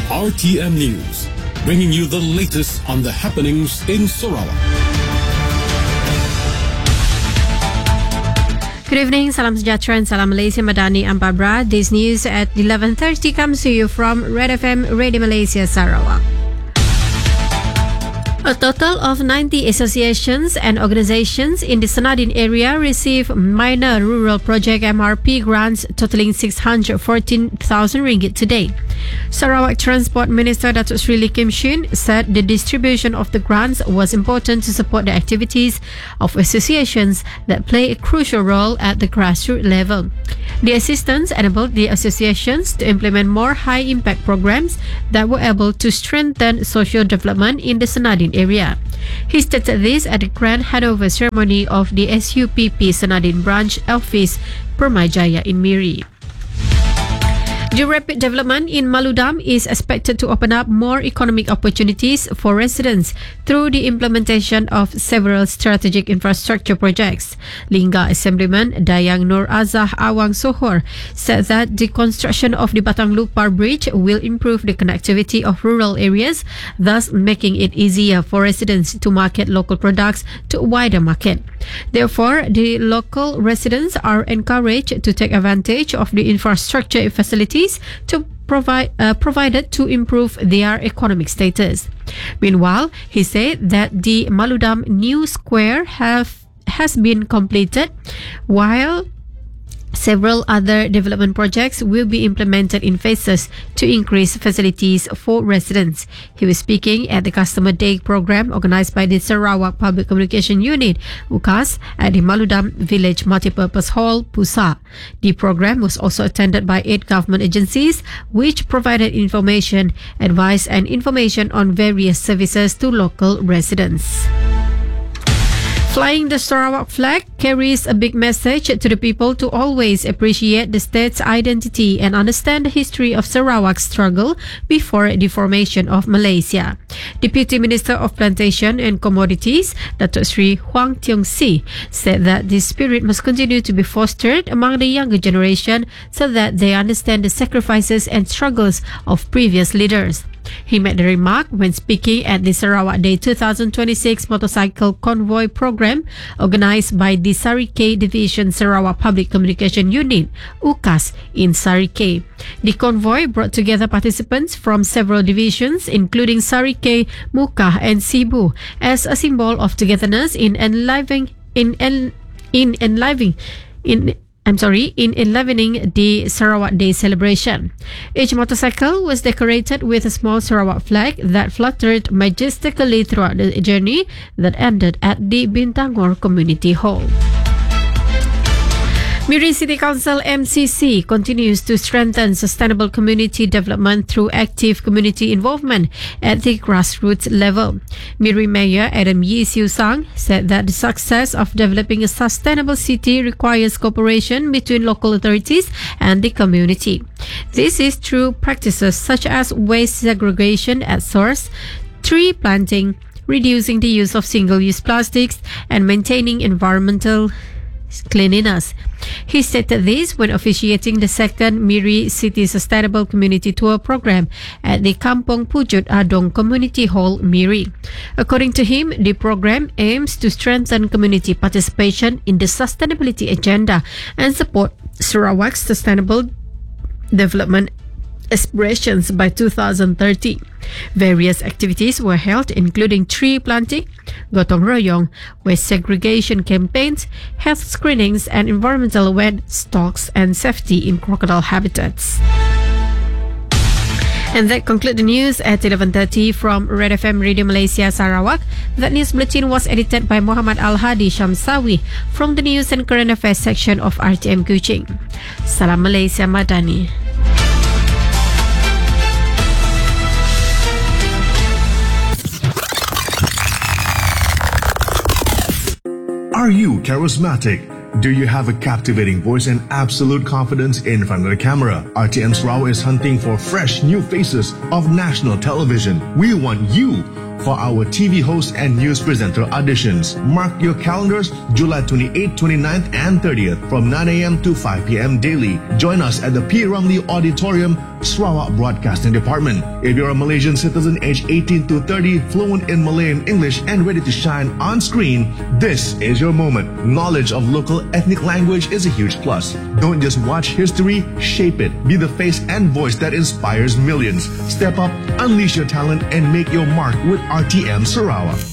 RTM News, bringing you the latest on the happenings in Sarawak. Good evening, salam sejahtera and salam Malaysia Madani. I'm Barbara. This news at 11:30 comes to you from Red FM Radio Malaysia Sarawak. A total of 90 associations and organizations in the Sanadin area receive minor rural project MRP grants totaling 614,000 ringgit today. Sarawak Transport Minister Datuk Sri Lee Kim Shin said the distribution of the grants was important to support the activities of associations that play a crucial role at the grassroots level. The assistance enabled the associations to implement more high-impact programs that were able to strengthen social development in the Sanadin area. He stated this at the grand handover ceremony of the SUPP Sanadin branch office Permajaya in Miri. The rapid development in Maludam is expected to open up more economic opportunities for residents through the implementation of several strategic infrastructure projects. Lingga Assemblyman Dayang Nur Azah Awang Sohor said that the construction of the Batang Lupar Bridge will improve the connectivity of rural areas, thus making it easier for residents to market local products to a wider market. Therefore, the local residents are encouraged to take advantage of the infrastructure facilities to provided to improve their economic status. Meanwhile, he said that the Maludam New Square has been completed, while several other development projects will be implemented in phases to increase facilities for residents. He was speaking at the Customer Day program organized by the Sarawak Public Communication Unit, UCAS, at the Maludam Village Multipurpose Hall, Pusa. The program was also attended by 8 government agencies, which provided information, advice and information on various services to local residents. Flying the Sarawak flag carries a big message to the people to always appreciate the state's identity and understand the history of Sarawak's struggle before the formation of Malaysia. Deputy Minister of Plantation and Commodities, Datuk Sri Huang Tiong Si, said that this spirit must continue to be fostered among the younger generation so that they understand the sacrifices and struggles of previous leaders. He made the remark when speaking at the Sarawak Day 2026 motorcycle convoy program organized by the Sarikei Division Sarawak Public Communication Unit, UCAS, in Sarikei. The convoy brought together participants from several divisions, including Sarikei, Mukah and Sibu, as a symbol of togetherness in enlivening the Sarawak Day celebration. Each motorcycle was decorated with a small Sarawak flag that fluttered majestically throughout the journey that ended at the Bintangor Community Hall. Miri City Council MCC continues to strengthen sustainable community development through active community involvement at the grassroots level. Miri Mayor Adam Yee Siu Sang said that the success of developing a sustainable city requires cooperation between local authorities and the community. This is through practices such as waste segregation at source, tree planting, reducing the use of single-use plastics, and maintaining environmental cleanliness. He stated this when officiating the second Miri City Sustainable Community Tour program at the Kampong Pujut Adong Community Hall, Miri. According to him, the program aims to strengthen community participation in the sustainability agenda and support Sarawak's sustainable development aspirations by 2030. Various activities were held, including tree planting, gotong royong, waste segregation campaigns, health screenings, and environmental awareness talks and safety in crocodile habitats. And that concludes the news at 11:30 from Red FM Radio Malaysia Sarawak. That news bulletin was edited by Muhammad Al-Hadi Shamsawi from the News and Current Affairs section of RTM Kuching. Salam Malaysia Madani. Are you charismatic? Do you have a captivating voice and absolute confidence in front of the camera? RTM Sarawak is hunting for fresh new faces of national television. We want you for our TV host and news presenter auditions. Mark your calendars July 28th, 29th and 30th from 9 a.m. to 5 p.m. daily. Join us at the P. Ramlee Auditorium, Sarawak Broadcasting Department. If you're a Malaysian citizen aged 18 to 30, fluent in Malay and English and ready to shine on screen, this is your moment. Knowledge of local ethnic language is a huge plus. Don't just watch history, shape it. Be the face and voice that inspires millions. Step up, unleash your talent, and make your mark with RTM Sarawak.